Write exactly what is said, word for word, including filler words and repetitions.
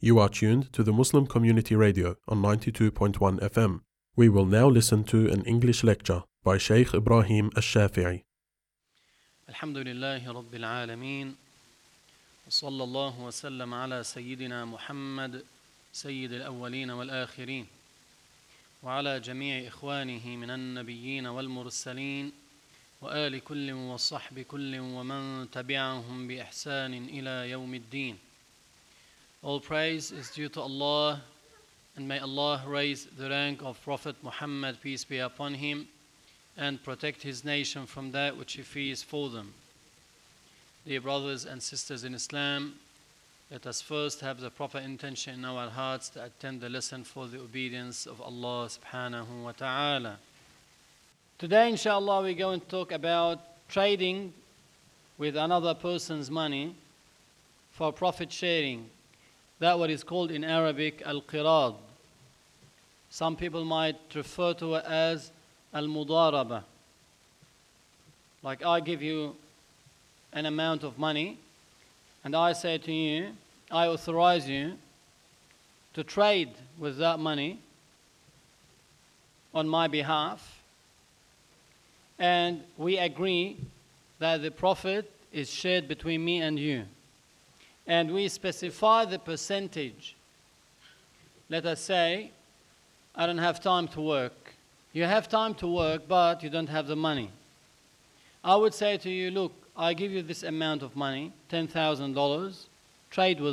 You are tuned to the Muslim Community Radio on ninety-two point one F M. We will now listen to an English lecture by Shaykh Ibrahim Al-Shafi'i. Alhamdulillahi Rabbil Alameen. وصلى الله وسلم على سيدنا محمد سيد الأولين والآخرين وعلى جميع إخوانه من النبيين والمرسلين وآل كل وصحب كل ومن تبعهم بإحسان إلى يوم الدين. All praise is due to Allah, and may Allah raise the rank of Prophet Muhammad, peace be upon him, and protect his nation from that which he fears for them. Dear brothers and sisters in Islam, let us first have the proper intention in our hearts to attend the lesson for the obedience of Allah subhanahu wa ta'ala. Today, inshallah, we're going to talk about trading with another person's money for profit sharing. That what is called in Arabic al-qirad. Some people might refer to it as al-mudaraba. Like I give you an amount of money, and I say to you, I authorize you to trade with that money on my behalf, and we agree that the profit is shared between me and you. And we specify the percentage. Let us say, I don't have time to work. You have time to work, but you don't have the money. I would say to you, look, I give you this amount of money, ten thousand dollars, trade with